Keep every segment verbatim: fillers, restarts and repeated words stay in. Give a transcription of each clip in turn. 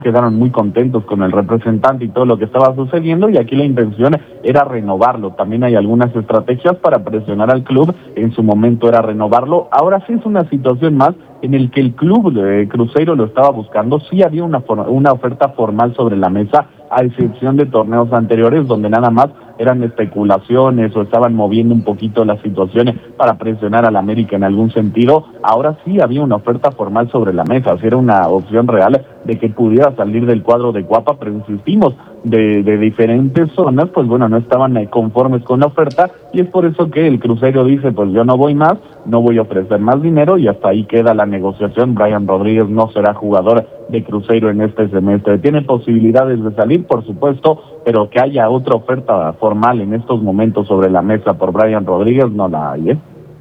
quedaron muy contentos con el representante y todo lo que estaba sucediendo, y aquí la intención era renovarlo. También hay algunas estrategias para presionar al club, en su momento era renovarlo. Ahora sí es una situación más en el que el club de Cruzeiro lo estaba buscando. Sí había una, una oferta formal sobre la mesa, a excepción de torneos anteriores donde nada más eran especulaciones o estaban moviendo un poquito las situaciones para presionar al América en algún sentido. Ahora sí había una oferta formal sobre la mesa, sí era una opción real de que pudiera salir del cuadro de Cuapa, pero insistimos, de, de diferentes zonas, pues bueno, no estaban conformes con la oferta, y es por eso que el Cruzeiro dice, pues yo no voy más, no voy a ofrecer más dinero, y hasta ahí queda la negociación. Brian Rodríguez no será jugador de Cruzeiro en este semestre. Tiene posibilidades de salir, por supuesto, pero que haya otra oferta formal en estos momentos sobre la mesa por Brian Rodríguez, no la hay, ¿eh?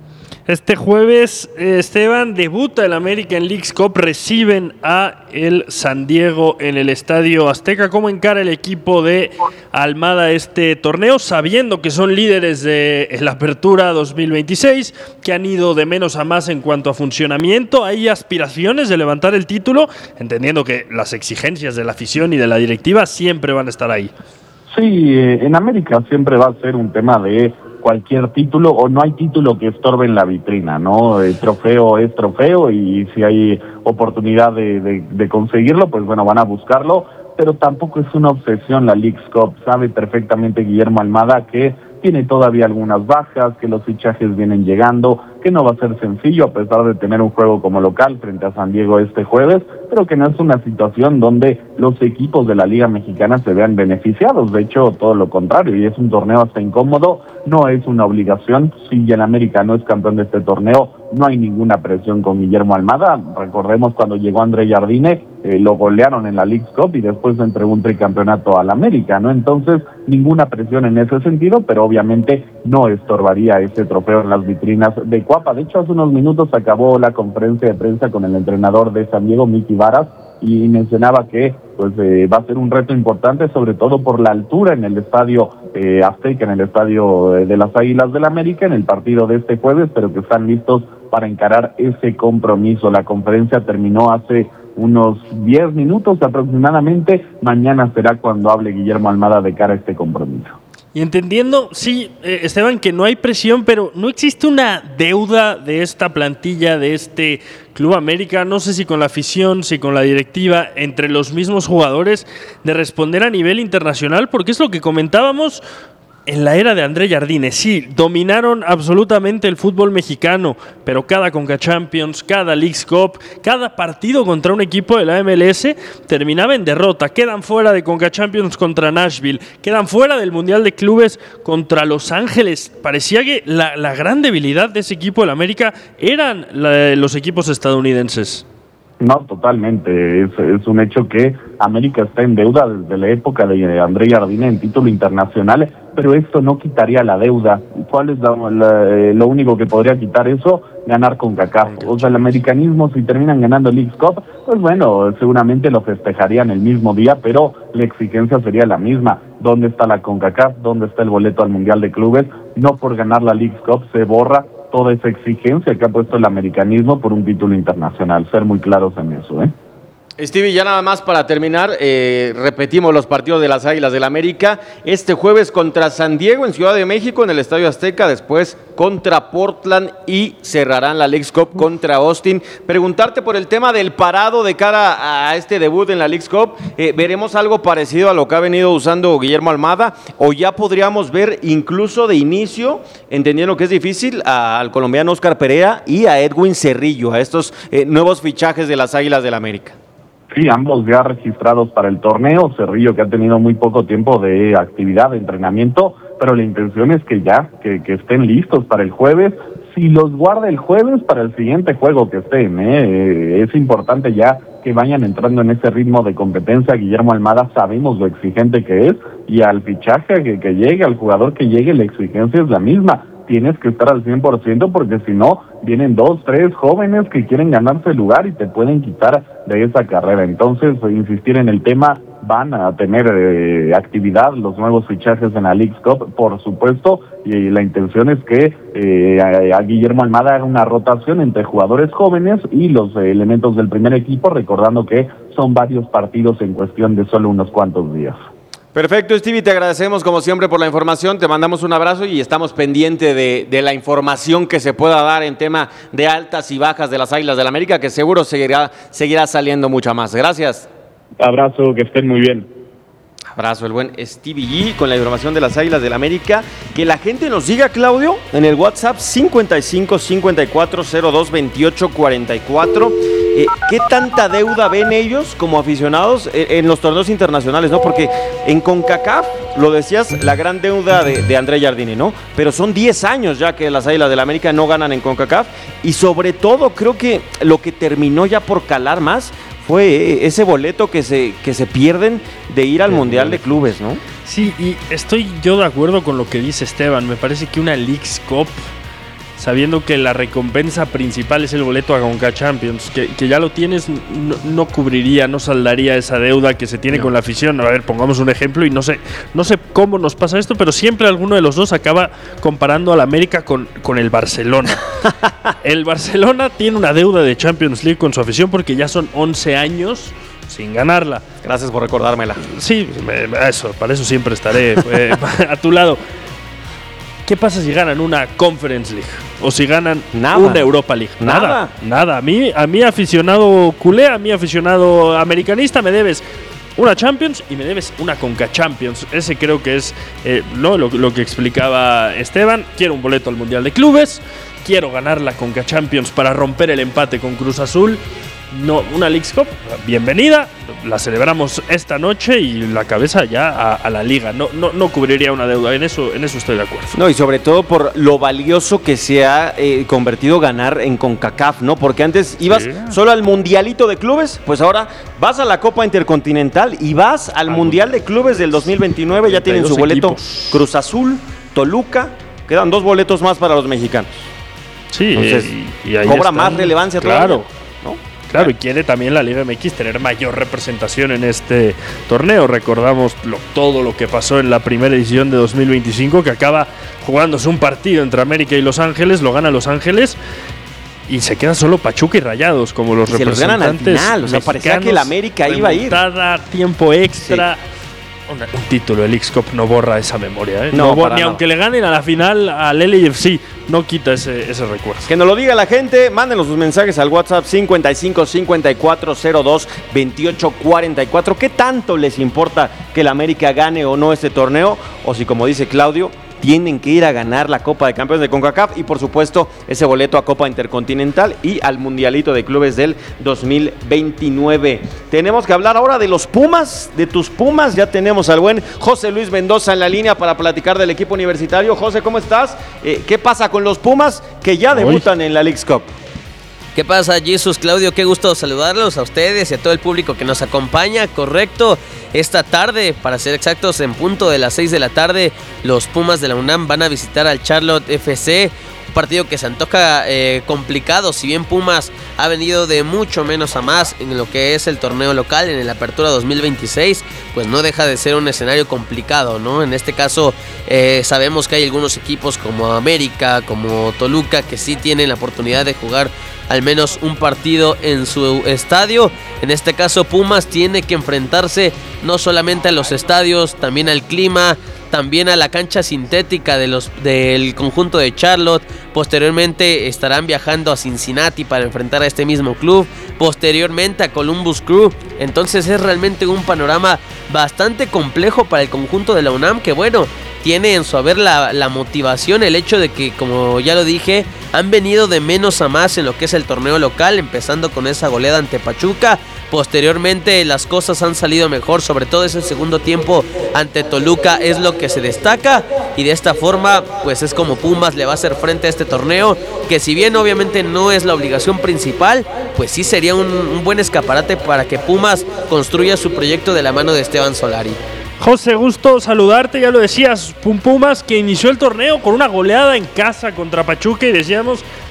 Este jueves, Esteban, debuta el American Leagues Cup, reciben a el San Diego en el Estadio Azteca. ¿Cómo encara el equipo de Almada este torneo, sabiendo que son líderes de la Apertura dos mil veintiséis, que han ido de menos a más en cuanto a funcionamiento? ¿Hay aspiraciones de levantar el título, entendiendo que las exigencias de la afición y de la directiva siempre van a estar ahí? Sí, eh, en América siempre va a ser un tema de cualquier título, o no hay título que estorbe en la vitrina, ¿no? El trofeo es trofeo, y si hay oportunidad de, de, de conseguirlo, pues bueno, van a buscarlo, pero tampoco es una obsesión la Leagues Cup. Sabe perfectamente Guillermo Almada que tiene todavía algunas bajas, que los fichajes vienen llegando, que no va a ser sencillo a pesar de tener un juego como local frente a San Diego este jueves, pero que no es una situación donde los equipos de la Liga Mexicana se vean beneficiados. De hecho, todo lo contrario, y es un torneo hasta incómodo, no es una obligación. Si el América no es campeón de este torneo, no hay ninguna presión con Guillermo Almada. Recordemos cuando llegó André Jardine, eh, lo golearon en la Leagues Cup y después entregó un tricampeonato al América, ¿no? Entonces, ninguna presión en ese sentido, pero obviamente no estorbaría ese trofeo en las vitrinas de Cuapa. De hecho, hace unos minutos acabó la conferencia de prensa con el entrenador de San Diego, Miki Varas, y mencionaba que pues eh, va a ser un reto importante, sobre todo por la altura en el estadio eh, Azteca, en el estadio eh, de las Águilas del América, en el partido de este jueves, pero que están listos para encarar ese compromiso. La conferencia terminó hace unos diez minutos aproximadamente. Mañana será cuando hable Guillermo Almada de cara a este compromiso. Y entendiendo, sí, eh, Esteban, que no hay presión, pero no existe una deuda de esta plantilla, de este Club América, no sé si con la afición, si con la directiva, entre los mismos jugadores, de responder a nivel internacional, porque es lo que comentábamos en la era de André Jardine. Sí, dominaron absolutamente el fútbol mexicano, pero cada Conca Champions, cada Leagues Cup, cada partido contra un equipo de la M L S terminaba en derrota. Quedan fuera de Conca Champions contra Nashville, quedan fuera del Mundial de Clubes contra Los Ángeles. Parecía que la, la gran debilidad de ese equipo del América eran la, los equipos estadounidenses. No, totalmente. Es, es un hecho que América está en deuda desde la época de André Jardine en título internacional, pero esto no quitaría la deuda. ¿Cuál es la, la, lo único que podría quitar eso? Ganar con CONCACAF. O sea, el americanismo, si terminan ganando Leagues Cup, pues bueno, seguramente lo festejarían el mismo día, pero la exigencia sería la misma. ¿Dónde está la CONCACAF? ¿Dónde está el boleto al Mundial de Clubes? No por ganar la Leagues Cup se borra toda esa exigencia que ha puesto el americanismo por un título internacional. Ser muy claros en eso, ¿eh? Stevie, ya nada más para terminar, eh, repetimos los partidos de las Águilas del América. Este jueves contra San Diego en Ciudad de México en el Estadio Azteca, después contra Portland y cerrarán la Leagues Cup contra Austin. Preguntarte por el tema del parado de cara a este debut en la Leagues Cup. Eh, ¿Veremos algo parecido a lo que ha venido usando Guillermo Almada? ¿O ya podríamos ver incluso de inicio, entendiendo que es difícil, a, al colombiano Oscar Perea y a Edwin Cerrillo, a estos eh, nuevos fichajes de las Águilas del América? Sí, ambos ya registrados para el torneo. Cerrillo, que ha tenido muy poco tiempo de actividad, de entrenamiento, pero la intención es que ya, que, que estén listos para el jueves. Si los guarda el jueves, para el siguiente juego que estén, ¿eh? Es importante ya que vayan entrando en ese ritmo de competencia. Guillermo Almada, sabemos lo exigente que es, y al fichaje que, que llegue, al jugador que llegue, la exigencia es la misma. Tienes que estar al cien por ciento, porque si no, vienen dos, tres jóvenes que quieren ganarse el lugar y te pueden quitar de esa carrera. Entonces, insistir en el tema, van a tener eh, actividad los nuevos fichajes en la Leagues Cup, por supuesto, y la intención es que eh, a, a Guillermo Almada haga una rotación entre jugadores jóvenes y los eh, elementos del primer equipo, recordando que son varios partidos en cuestión de solo unos cuantos días. Perfecto, Stevie, te agradecemos como siempre por la información, te mandamos un abrazo y estamos pendientes de, de la información que se pueda dar en tema de altas y bajas de las Águilas del América, que seguro seguirá, seguirá saliendo mucha más. Gracias. Abrazo, que estén muy bien. Abrazo, el buen Stevie G con la información de las Águilas del América. Que la gente nos diga, Claudio, en el WhatsApp cincuenta y cinco cincuenta y cuatro cero dos veintiocho cuarenta y cuatro. Eh, ¿Qué tanta deuda ven ellos como aficionados en, en los torneos internacionales, no? Porque en CONCACAF, lo decías, la gran deuda de, de André Jardine, ¿no? Pero son diez años ya que las Águilas del América no ganan en CONCACAF. Y sobre todo, creo que lo que terminó ya por calar más fue ese boleto que se, que se pierden de ir al Mundial de Clubes, ¿no? Sí, y estoy yo de acuerdo con lo que dice Esteban. Me parece que una Leagues Cup, sabiendo que la recompensa principal es el boleto a Conca Champions, que, que ya lo tienes, no, no cubriría, no saldaría esa deuda que se tiene no. con la afición. A ver, pongamos un ejemplo y no sé, no sé cómo nos pasa esto, pero siempre alguno de los dos acaba comparando al América con, con el Barcelona. El Barcelona tiene una deuda de Champions League con su afición porque ya son once años sin ganarla. Gracias por recordármela. Sí, eso, para eso siempre estaré eh, a tu lado. ¿Qué pasa si ganan una Conference League? O si ganan nada. una Europa League. Nada, nada. nada. A mí, a mí aficionado culé, a mí aficionado americanista, me debes una Champions y me debes una Conca Champions. Ese creo que es eh, ¿no? lo, lo que explicaba Esteban. Quiero un boleto al Mundial de Clubes. Quiero ganar la Conca Champions para romper el empate con Cruz Azul. No, una Leagues Cup, bienvenida, la celebramos esta noche y la cabeza ya a, a la liga. No, no, no cubriría una deuda, en eso, en eso estoy de acuerdo. No, y sobre todo por lo valioso que se ha eh, convertido ganar en CONCACAF, ¿no? Porque antes ibas sí. solo al Mundialito de Clubes, pues ahora vas a la Copa Intercontinental y vas al ah, Mundial de Clubes del dos mil veintinueve, ya tienen su boleto equipos. Cruz Azul, Toluca, quedan dos boletos más para los mexicanos. Sí, entonces y, y ahí cobra están. más relevancia claro. todavía, ¿no? Claro, y quiere también la Liga M X tener mayor representación en este torneo. Recordamos lo, todo lo que pasó en la primera edición de dos mil veinticinco, que acaba jugándose un partido entre América y Los Ángeles, lo gana Los Ángeles y se queda solo Pachuca y Rayados como los y representantes. Se los ganan al final, o sea, parecía que el América iba a ir. Tiempo extra. Sí. Un, un título, el Leagues Cup no borra esa memoria, ¿eh? No, no ni no. Aunque le ganen a la final al L A F C, no quita ese, ese recuerdo. Que nos lo diga la gente, mándenos sus mensajes al WhatsApp cincuenta y cinco cincuenta y cuatro cero dos veintiocho cuarenta y cuatro. ¿Qué tanto les importa que el América gane o no este torneo? O si, como dice Claudio, tienen que ir a ganar la Copa de Campeones de CONCACAF y por supuesto ese boleto a Copa Intercontinental y al Mundialito de Clubes del dos mil veintinueve. Tenemos que hablar ahora de los Pumas, de tus Pumas. Ya tenemos al buen José Luis Mendoza en la línea para platicar del equipo universitario. José, ¿cómo estás? Eh, ¿Qué pasa con los Pumas que ya debutan Uy. en la Leagues Cup? ¿Qué pasa, Jesús, Claudio? Qué gusto saludarlos a ustedes y a todo el público que nos acompaña. Correcto, esta tarde, para ser exactos, en punto de las seis de la tarde, los Pumas de la UNAM van a visitar al Charlotte F C. Un partido que se antoja eh, complicado, si bien Pumas ha venido de mucho menos a más en lo que es el torneo local, en el Apertura dos mil veintiséis, pues no deja de ser un escenario complicado, ¿no? En este caso eh, sabemos que hay algunos equipos como América, como Toluca, que sí tienen la oportunidad de jugar al menos un partido en su estadio. En este caso Pumas tiene que enfrentarse no solamente a los estadios, también al clima, también a la cancha sintética de los, del conjunto de Charlotte. Posteriormente estarán viajando a Cincinnati para enfrentar a este mismo club, posteriormente a Columbus Crew. Entonces es realmente un panorama bastante complejo para el conjunto de la UNAM, que bueno, tiene en su haber la, la motivación, el hecho de que, como ya lo dije, han venido de menos a más en lo que es el torneo local, empezando con esa goleada ante Pachuca. Posteriormente las cosas han salido mejor, sobre todo ese segundo tiempo ante Toluca es lo que se destaca, y de esta forma pues es como Pumas le va a hacer frente a este torneo, que si bien obviamente no es la obligación principal, pues sí sería un, un buen escaparate para que Pumas construya su proyecto de la mano de Esteban Solari. José, gusto saludarte, ya lo decías, Pumas que inició el torneo con una goleada en casa contra Pachuca y decíamos,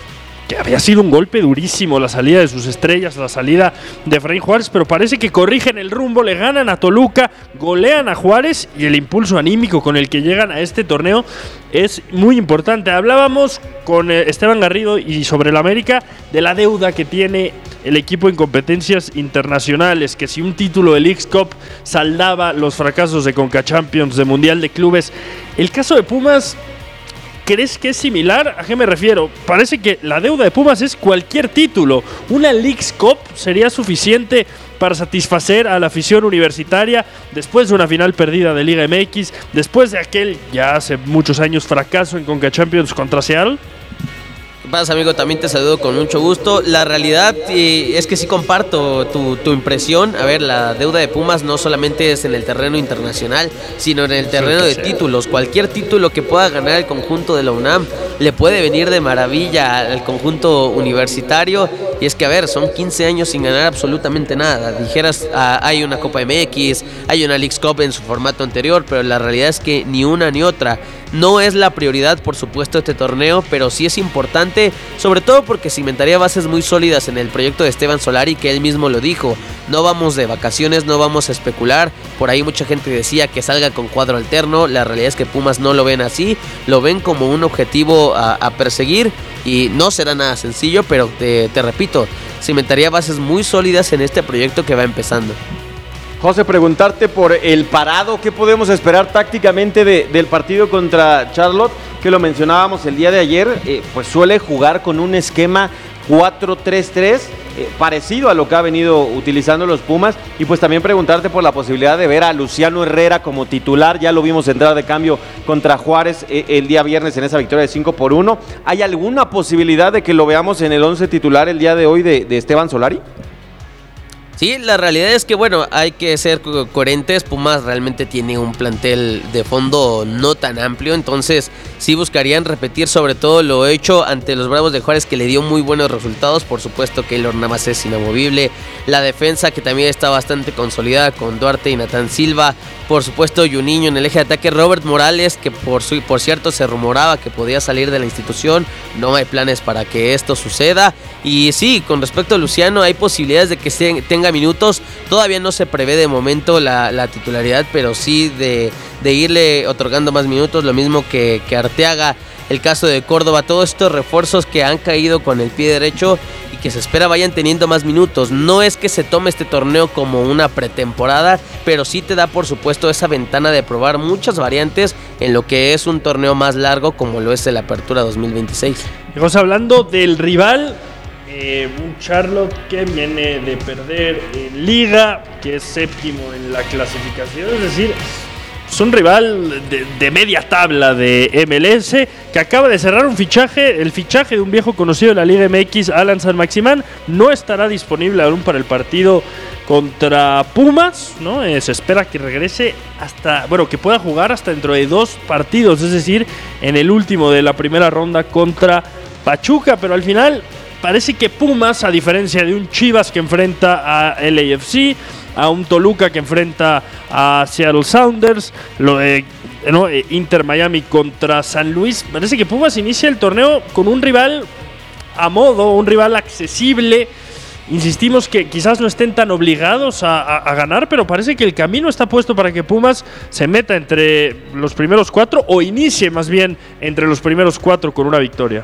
que había sido un golpe durísimo la salida de sus estrellas, la salida de Efraín Juárez, pero parece que corrigen el rumbo, le ganan a Toluca, golean a Juárez y el impulso anímico con el que llegan a este torneo es muy importante. Hablábamos con Esteban Garrido y sobre el América de la deuda que tiene el equipo en competencias internacionales, que si un título de Leagues Cup saldaba los fracasos de Conca Champions, de Mundial de Clubes. El caso de Pumas, ¿crees que es similar? ¿A qué me refiero? Parece que la deuda de Pumas es cualquier título. Una Leagues Cup sería suficiente para satisfacer a la afición universitaria después de una final perdida de Liga M X, después de aquel ya hace muchos años fracaso en Conca Champions contra Seattle. ¿Qué pasa, amigo? También te saludo con mucho gusto. La realidad eh, es que sí comparto tu, tu impresión. A ver, la deuda de Pumas no solamente es en el terreno internacional, sino en el terreno de títulos. Cualquier título que pueda ganar el conjunto de la UNAM le puede venir de maravilla al conjunto universitario. Y es que, a ver, son quince años sin ganar absolutamente nada. Dijeras, ah, hay una Copa M X, hay una Leagues Cup en su formato anterior, pero la realidad es que ni una ni otra. No es la prioridad, por supuesto, este torneo, pero sí es importante, sobre todo porque cimentaría bases muy sólidas en el proyecto de Esteban Solari, que él mismo lo dijo. No vamos de vacaciones, no vamos a especular. Por ahí mucha gente decía que salga con cuadro alterno. La realidad es que Pumas no lo ven así, lo ven como un objetivo a, a perseguir y no será nada sencillo, pero te, te repito, cimentaría bases muy sólidas en este proyecto que va empezando. José, preguntarte por el parado, ¿qué podemos esperar tácticamente de, del partido contra Charlotte? Que lo mencionábamos el día de ayer, eh, pues suele jugar con un esquema cuatro tres tres, eh, parecido a lo que ha venido utilizando los Pumas, y pues también preguntarte por la posibilidad de ver a Luciano Herrera como titular. Ya lo vimos entrar de cambio contra Juárez eh, el día viernes en esa victoria de cinco por uno. ¿Hay alguna posibilidad de que lo veamos en el once titular el día de hoy de, de Esteban Solari? Sí, la realidad es que, bueno, hay que ser co- coherentes. Pumas realmente tiene un plantel de fondo no tan amplio, entonces sí buscarían repetir sobre todo lo hecho ante los Bravos de Juárez, que le dio muy buenos resultados. Por supuesto que Keylor Navas es inamovible, la defensa que también está bastante consolidada con Duarte y Natán Silva, por supuesto Juninho en el eje de ataque, Robert Morales, que por, su, por cierto se rumoraba que podía salir de la institución. No hay planes para que esto suceda. Y sí, con respecto a Luciano, hay posibilidades de que se, tenga minutos. Todavía no se prevé de momento la, la titularidad, pero sí de, de irle otorgando más minutos, lo mismo que, que Arteaga, el caso de Córdoba. Todos estos refuerzos que han caído con el pie derecho y que se espera vayan teniendo más minutos. No es que se tome este torneo como una pretemporada, pero sí te da, por supuesto, esa ventana de probar muchas variantes en lo que es un torneo más largo como lo es el Apertura dos mil veintiséis. Estamos hablando del rival, eh, un Charlotte que viene de perder en Liga, que es séptimo en la clasificación, es decir, es un rival de, de media tabla de M L S que acaba de cerrar un fichaje, el fichaje de un viejo conocido de la Liga M X, Alan San Maximán. No estará disponible aún para el partido contra Pumas, ¿no? Eh, se espera que regrese hasta, bueno, que pueda jugar hasta dentro de dos partidos, es decir, en el último de la primera ronda contra Pachuca, pero al final parece que Pumas, a diferencia de un Chivas que enfrenta a L A F C, a un Toluca que enfrenta a Seattle Sounders, lo de ¿no? Inter Miami contra San Luis, parece que Pumas inicia el torneo con un rival a modo, un rival accesible. Insistimos que quizás no estén tan obligados a, a, a ganar, pero parece que el camino está puesto para que Pumas se meta entre los primeros cuatro, o inicie más bien entre los primeros cuatro con una victoria.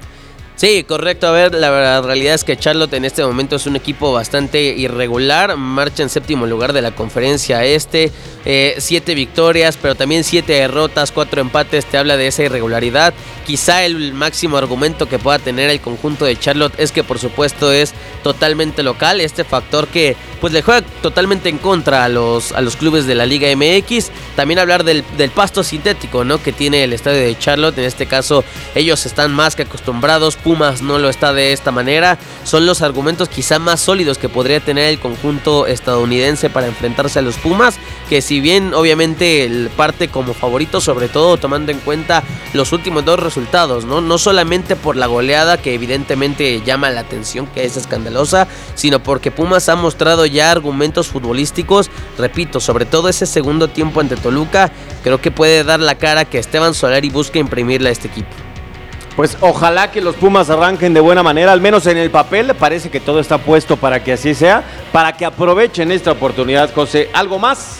Sí, correcto. A ver, la realidad es que Charlotte en este momento es un equipo bastante irregular. Marcha en séptimo lugar de la conferencia este. Eh, siete victorias, pero también siete derrotas, cuatro empates. Te habla de esa irregularidad. Quizá el máximo argumento que pueda tener el conjunto de Charlotte es que, por supuesto, es totalmente local. Este factor que pues le juega totalmente en contra a los, a los clubes de la Liga M X. También hablar del, del pasto sintético, ¿no?, que tiene el estadio de Charlotte. En este caso, ellos están más que acostumbrados. Pumas no lo está de esta manera. Son los argumentos quizá más sólidos que podría tener el conjunto estadounidense para enfrentarse a los Pumas, que si bien obviamente parte como favorito, sobre todo tomando en cuenta los últimos dos resultados, ¿no? No solamente por la goleada, que evidentemente llama la atención, que es escandalosa, sino porque Pumas ha mostrado ya argumentos futbolísticos. Repito, sobre todo ese segundo tiempo ante Toluca, creo que puede dar la cara que Esteban Solari busca imprimirle a este equipo. Pues ojalá que los Pumas arranquen de buena manera, al menos en el papel. Parece que todo está puesto para que así sea, para que aprovechen esta oportunidad, José. ¿Algo más?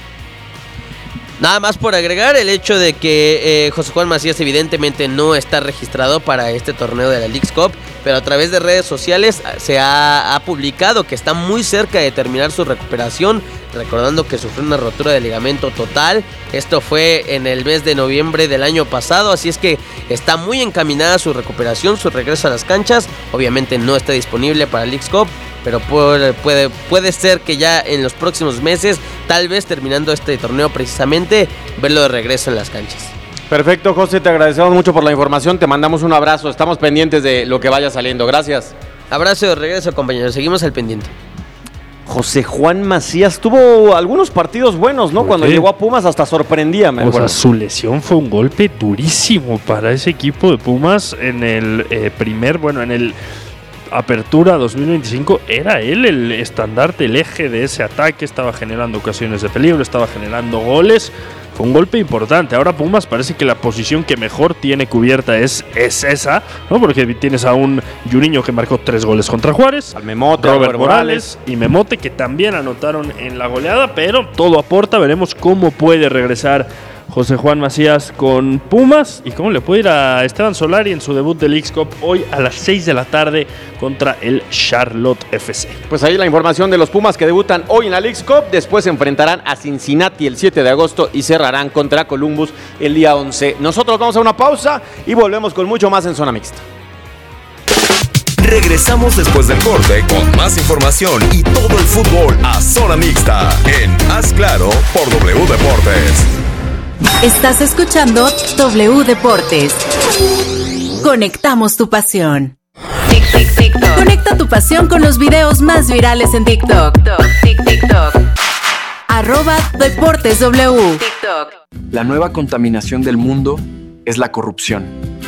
Nada más por agregar el hecho de que eh, José Juan Macías evidentemente no está registrado para este torneo de la Leagues Cup, pero a través de redes sociales se ha, ha publicado que está muy cerca de terminar su recuperación, recordando que sufrió una rotura de ligamento total. Esto fue en el mes de noviembre del año pasado, así es que está muy encaminada su recuperación, su regreso a las canchas. Obviamente no está disponible para Leagues Cup, pero puede, puede, puede ser que ya en los próximos meses, tal vez terminando este torneo precisamente, verlo de regreso en las canchas. Perfecto, José, te agradecemos mucho por la información, te mandamos un abrazo, estamos pendientes de lo que vaya saliendo, gracias. Abrazo de regreso, compañeros, seguimos al pendiente. José Juan Macías tuvo algunos partidos buenos, ¿no? Pues Cuando sí. llegó a Pumas hasta sorprendía, me O acuerdo. sea, su lesión fue un golpe durísimo para ese equipo de Pumas en el eh, primer, bueno, en el Apertura dos mil veinticinco. Era él el estandarte, el eje de ese ataque, estaba generando ocasiones de peligro, estaba generando goles. Fue un golpe importante. Ahora Pumas parece que la posición que mejor tiene cubierta es, es esa, ¿no? Porque tienes a un Juninho que marcó tres goles contra Juárez, Al Memote, Robert Robert Morales y Memote, que también anotaron en la goleada, pero todo aporta. Veremos cómo puede regresar José Juan Macías con Pumas y cómo le puede ir a Esteban Solari en su debut de Leagues Cup hoy a las seis de la tarde contra el Charlotte F C. Pues ahí la información de los Pumas que debutan hoy en la Leagues Cup. Después se enfrentarán a Cincinnati el siete de agosto y cerrarán contra Columbus el día once. Nosotros vamos a una pausa y volvemos con mucho más en Zona Mixta. Regresamos después del corte con más información y todo el fútbol a Zona Mixta en Haz Claro por W Deportes. Estás escuchando W Deportes. Conectamos tu pasión. Conecta tu pasión con los videos más virales en TikTok. TikTok. Arroba Deportes W. TikTok. La nueva contaminación del mundo es la corrupción.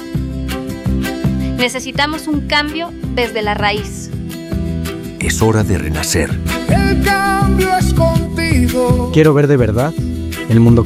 Necesitamos un cambio desde la raíz. Es hora de renacer. El cambio es contigo. Quiero ver de verdad el mundo